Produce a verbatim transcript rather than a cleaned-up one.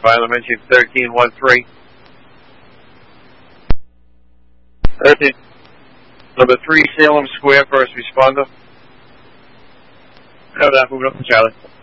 Elementary thirteen one three. thirteen. Number three, Salem Square, first responder. Have that, moving up to Charlie.